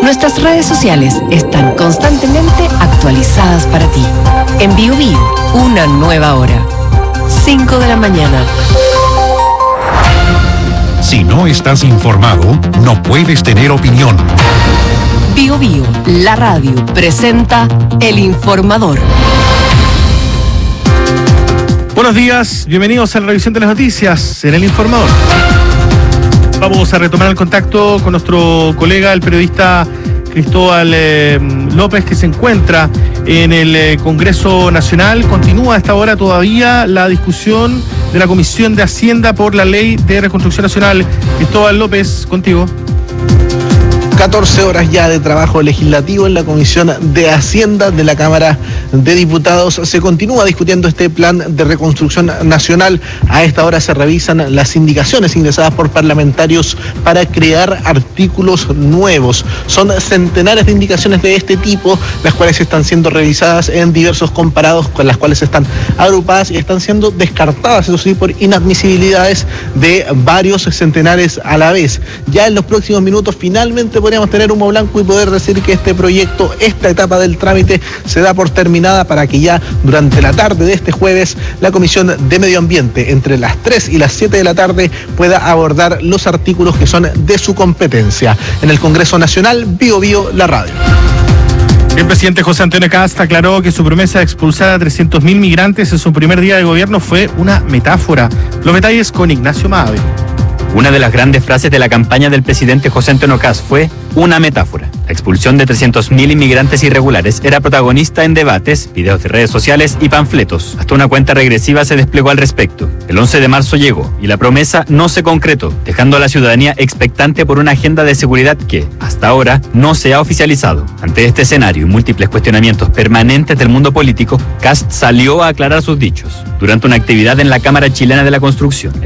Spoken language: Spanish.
Nuestras redes sociales están constantemente actualizadas para ti. En BioBio, una nueva hora. 5 de la mañana. Si no estás informado, no puedes tener opinión. BioBio, la radio, presenta El Informador. Buenos días, bienvenidos a la revisión de las noticias en El Informador. Vamos a retomar el contacto con nuestro colega, el periodista Cristóbal López, que se encuentra en el Congreso Nacional. Continúa a esta hora todavía la discusión de la Comisión de Hacienda por la Ley de Reconstrucción Nacional. Cristóbal López, contigo. 14 horas ya de trabajo legislativo en la Comisión de Hacienda de la Cámara de Diputados. Se continúa discutiendo este plan de reconstrucción nacional. A esta hora se revisan las indicaciones ingresadas por parlamentarios para crear artículos nuevos. Son centenares de indicaciones de este tipo, las cuales están siendo revisadas en diversos comparados, con las cuales están agrupadas y están siendo descartadas, eso sí, por inadmisibilidades de varios centenares a la vez. Ya en los próximos minutos finalmente podríamos tener humo blanco y poder decir que este proyecto, esta etapa del trámite, se da por terminada para que ya durante la tarde de este jueves la Comisión de Medio Ambiente, entre las 3 y las 7 de la tarde, pueda abordar los artículos que son de su competencia. En el Congreso Nacional, BioBio, la radio. El presidente José Antonio Kast aclaró que su promesa de expulsar a 300.000 migrantes en su primer día de gobierno fue una metáfora. Los detalles con Ignacio Maave. Una de las grandes frases de la campaña del presidente José Antonio Kast fue una metáfora. La expulsión de 300.000 inmigrantes irregulares era protagonista en debates, videos de redes sociales y panfletos. Hasta una cuenta regresiva se desplegó al respecto. El 11 de marzo llegó y la promesa no se concretó, dejando a la ciudadanía expectante por una agenda de seguridad que, hasta ahora, no se ha oficializado. Ante este escenario y múltiples cuestionamientos permanentes del mundo político, Kast salió a aclarar sus dichos durante una actividad en la Cámara Chilena de la Construcción.